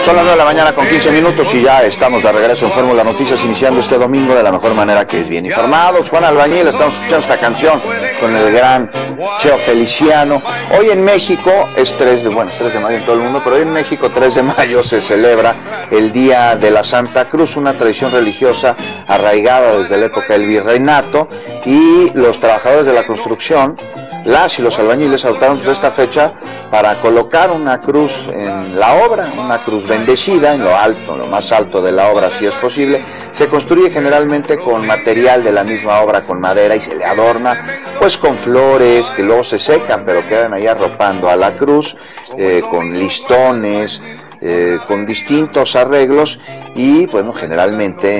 Son las 9 de la mañana con 15 minutos y ya estamos de regreso en Fórmula Noticias, iniciando este domingo de la mejor manera, que es bien informados. Juan Albañil, estamos escuchando esta canción con el gran Cheo Feliciano. Hoy en México es 3 de mayo en todo el mundo, pero hoy en México 3 de mayo se celebra el Día de la Santa Cruz, una tradición religiosa arraigada desde la época del virreinato, y los trabajadores de la construcción, las y los albañiles, adoptaron esta fecha para colocar una cruz en la obra, una cruz bendecida en lo alto, lo más alto de la obra si es posible. Se construye generalmente con material de la misma obra, con madera, y se le adorna pues con flores que luego se secan pero quedan ahí arropando a la cruz, con listones, con distintos arreglos, y bueno, generalmente